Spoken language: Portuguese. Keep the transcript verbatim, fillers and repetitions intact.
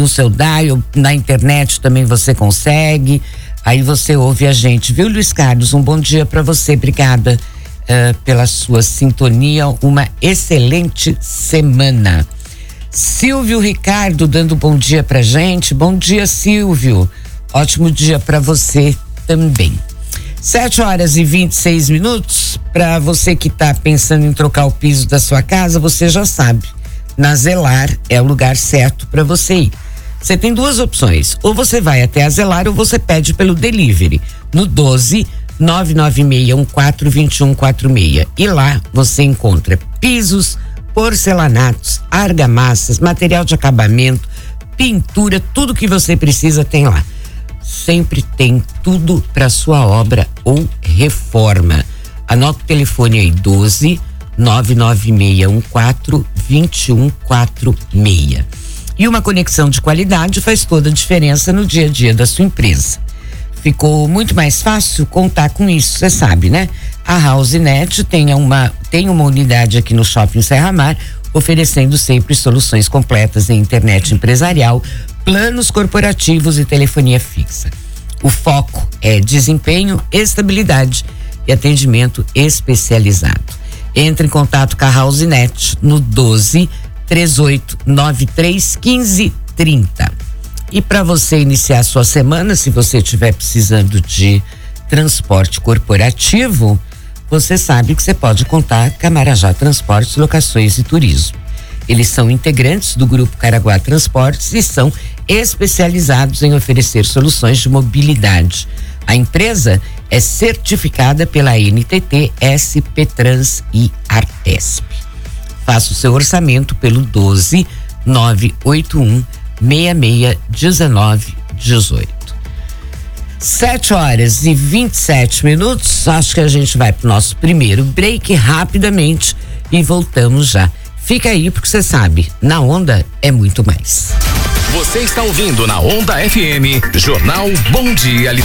no seu dial, na internet também você consegue. Aí você ouve a gente, viu, Luiz Carlos? Um bom dia para você, obrigada uh, pela sua sintonia, uma excelente semana. Silvio Ricardo dando bom dia pra gente. Bom dia, Silvio. Ótimo dia para você também. Sete horas e vinte e seis minutos. Para você que tá pensando em trocar o piso da sua casa, você já sabe. Na Zelar é o lugar certo para você ir. Você tem duas opções, ou você vai até a Zelar ou você pede pelo delivery, no doze, nove nove seis um quatro, dois um quatro seis. E lá você encontra pisos, porcelanatos, argamassas, material de acabamento, pintura, tudo que você precisa tem lá. Sempre tem tudo para sua obra ou reforma. Anota o telefone aí, doze, nove nove seis um quatro, dois um quatro seis. E uma conexão de qualidade faz toda a diferença no dia a dia da sua empresa. Ficou muito mais fácil contar com isso, você sabe, né? A HouseNet tem uma, tem uma unidade aqui no Shopping Serra Mar, oferecendo sempre soluções completas em internet empresarial, planos corporativos e telefonia fixa. O foco é desempenho, estabilidade e atendimento especializado. Entre em contato com a HouseNet no doze, três oito nove três, um cinco três zero. E para você iniciar a sua semana, se você estiver precisando de transporte corporativo, você sabe que você pode contar com a Marajá Transportes, Locações e Turismo. Eles são integrantes do Grupo Caraguá Transportes e são especializados em oferecer soluções de mobilidade. A empresa é certificada pela N T T, S P Trans e Artesp. Faça o seu orçamento pelo doze, nove oito um, seis seis um nove um oito. Sete horas e vinte e sete minutos. Acho que a gente vai pro nosso primeiro break rapidamente e voltamos já. Fica aí porque você sabe, na Onda é muito mais. Você está ouvindo na Onda F M, Jornal Bom Dia